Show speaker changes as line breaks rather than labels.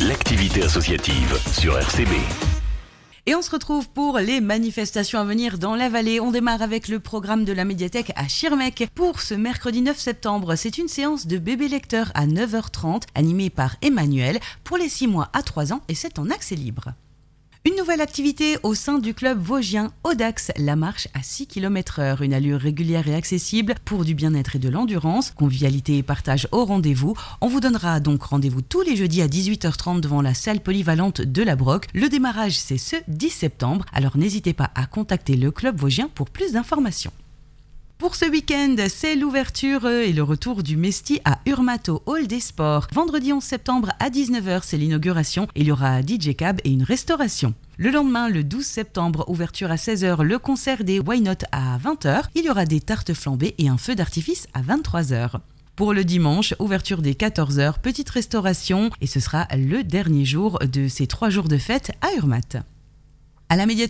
l'activité associative sur RCB.
Et on se retrouve pour les manifestations à venir dans la vallée. On démarre avec le programme de la médiathèque à Schirmeck. Pour ce mercredi 9 septembre, c'est une séance de bébé lecteur à 9h30, animée par Emmanuel, pour les 6 mois à 3 ans, et c'est en accès libre. Une nouvelle activité au sein du club vosgien Audax, la marche à 6 km/h, une allure régulière et accessible pour du bien-être et de l'endurance, convivialité et partage au rendez-vous. On vous donnera donc rendez-vous tous les jeudis à 18h30 devant la salle polyvalente de la Broc. Le démarrage, c'est ce 10 septembre, alors n'hésitez pas à contacter le club vosgien pour plus d'informations. Pour ce week-end, c'est l'ouverture et le retour du Mesti à Urmato Hall des Sports. Vendredi 11 septembre à 19h, c'est l'inauguration. Il y aura un DJ Cab et une restauration. Le lendemain, le 12 septembre, ouverture à 16h, le concert des Why Not à 20h. Il y aura des tartes flambées et un feu d'artifice à 23h. Pour le dimanche, ouverture dès 14h, petite restauration. Et ce sera le dernier jour de ces 3 jours de fête à Urmat. À la médiathèque